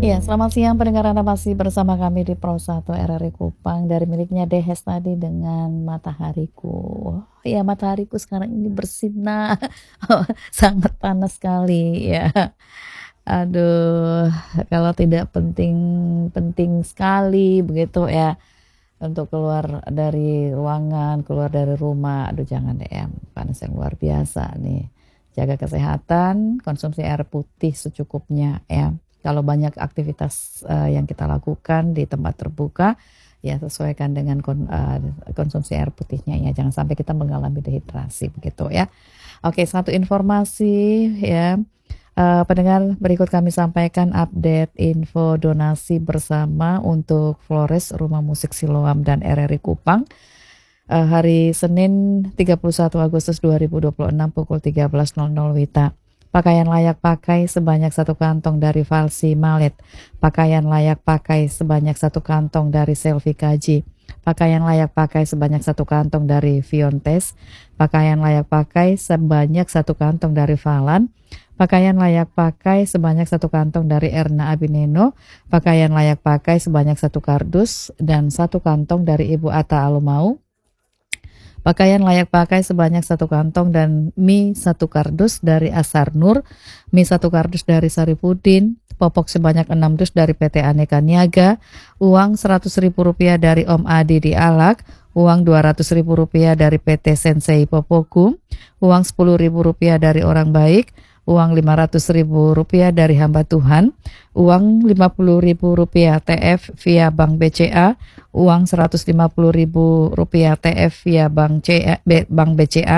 Ya, selamat siang pendengar, Anda masih bersama kami di Pro 1 RRI Kupang dari miliknya Dehes tadi dengan Matahariku. Ya, matahariku sekarang ini bersinar sangat panas sekali ya. Aduh, kalau tidak penting sekali begitu ya untuk keluar dari ruangan, keluar dari rumah. Aduh, jangan deh ya, panas yang luar biasa nih. Jaga kesehatan, konsumsi air putih secukupnya ya. Kalau banyak aktivitas yang kita lakukan di tempat terbuka, ya sesuaikan dengan konsumsi air putihnya ya. Jangan sampai kita mengalami dehidrasi begitu ya. Oke, satu informasi ya. Pendengar, berikut kami sampaikan update info donasi bersama untuk Flores Rumah Musik Siloam dan RRI Kupang. Hari Senin 31 Agustus 2026 pukul 13.00 WITA. Pakaian layak pakai sebanyak 1 kantong dari Falsi Malet. Pakaian layak pakai sebanyak 1 kantong dari Selvi Kaji. Pakaian layak pakai sebanyak 1 kantong dari Fiontes. Pakaian layak pakai sebanyak 1 kantong dari Falan. Pakaian layak pakai sebanyak 1 kantong dari Erna Abineno. Pakaian layak pakai sebanyak 1 kardus dan 1 kantong dari Ibu Atta Alumau. Pakaian layak pakai sebanyak 1 kantong dan mie 1 kardus dari Asar Nur, mie 1 kardus dari Saripudin, popok sebanyak 6 dus dari PT Aneka Niaga, uang Rp100.000 dari Om Adi di Alak, uang Rp200.000 dari PT Sensei Popoku, uang Rp10.000 dari Orang Baik, uang Rp500.000 dari Hamba Tuhan, uang Rp50.000 TF via Bank BCA, uang Rp150.000 TF via Bank BCA.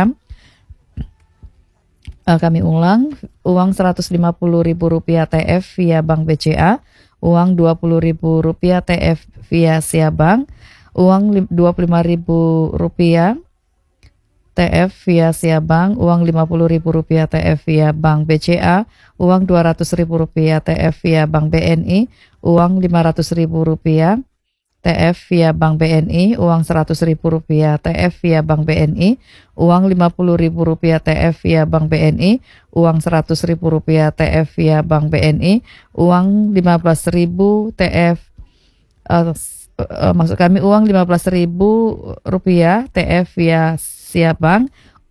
Kami ulang, uang Rp150.000 TF via Bank BCA, uang Rp20.000 TF via Siabank, uang Rp25.000 TF via Siabank, uang Rp50.000 TF via Bank BCA, uang Rp200.000 TF via Bank BNI, uang Rp500.000 TF via Bank BNI, uang Rp100.000 TF via Bank BNI, uang Rp50.000 TF via Bank BNI, uang Rp100.000 TF via Bank BNI, uang Rp15.000 TF, maksud kami uang Rp15.000 TF via Siabank,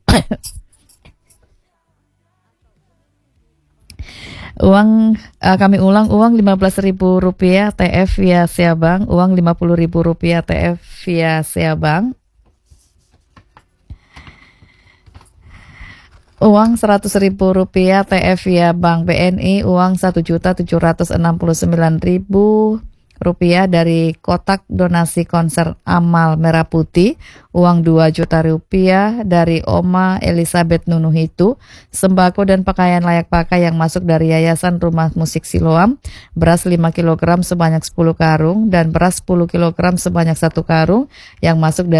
kami ulang, uang Rp15.000 TF via Siabank, uang Rp50.000 TF via Siabank, uang Rp100.000 TF via Bank BNI, uang Rp1.769.000 dari kotak donasi konser Amal Merah Putih, uang Rp2 juta dari Oma Elizabeth Nunuhitu, sembako dan pakaian layak pakai yang masuk dari Yayasan Rumah Musik Siloam, beras 5 kg sebanyak 10 karung, dan beras 10 kg sebanyak 1 karung yang masuk dari